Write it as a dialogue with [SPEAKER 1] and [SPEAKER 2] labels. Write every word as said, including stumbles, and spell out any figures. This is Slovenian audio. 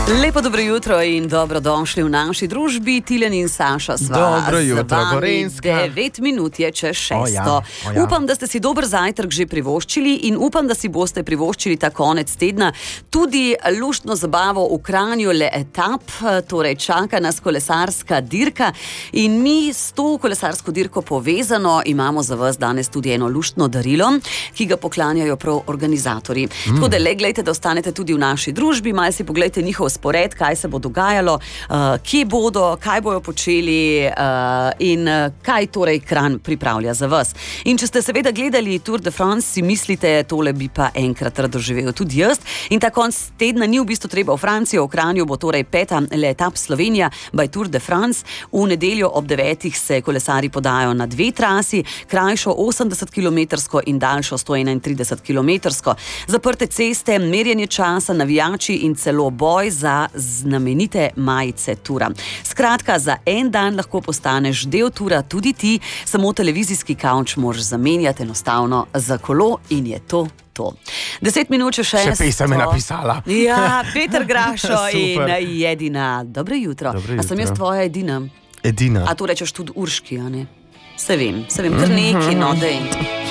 [SPEAKER 1] Lepo dobro jutro in dobrodošli v naši družbi. Tilen in Saša sva
[SPEAKER 2] Dobro jutro, Gorenjska.
[SPEAKER 1] Devet minut je čez šesto.
[SPEAKER 2] O ja, o ja.
[SPEAKER 1] Upam, da ste si dober zajtrk že privoščili in upam, da si boste privoščili ta konec tedna tudi luštno zabavo v Kranju Le Etap, torej čaka nas kolesarska dirka in mi s to kolesarsko dirko povezano imamo za vas danes tudi eno luštno darilo, ki ga poklanjajo prav organizatorji. Mm. Tako da le gledajte, da ostanete tudi v naši družbi, malo si pogledajte njihov spored, kaj se bo dogajalo, uh, kje bodo, kaj bojo počeli uh, in uh, kaj torej Kranj pripravlja za vas. In če ste seveda gledali Tour de France, si mislite, tole bi pa enkrat rad doživel tudi jaz. In ta konc tedna ni v bistvu treba v Francijo, v Kranju bo torej peta Le Etap Slovenija by Tour de France. V nedeljo ob devetih se kolesari podajo na dve trasi, krajšo osemdeset kilometrsko in daljšo sto enaintrideset kilometrsko. Zaprte ceste, merjenje časa, navijači in celo boj za znamenite majice tura. Skratka, za en dan lahko postaneš del tura tudi ti, samo televizijski kavč moraš zamenjati enostavno za kolo in je to to. Deset minut še šesto.
[SPEAKER 2] Še pesem je napisala.
[SPEAKER 1] Ja, Peter Grašo in Edina. Dobro jutro.
[SPEAKER 2] Dobro
[SPEAKER 1] A sem
[SPEAKER 2] jutro.
[SPEAKER 1] jaz tvoja Edina?
[SPEAKER 2] Edina.
[SPEAKER 1] A to rečeš tudi Urški, a ne? Se vem, se vem, kar neki, no, dej.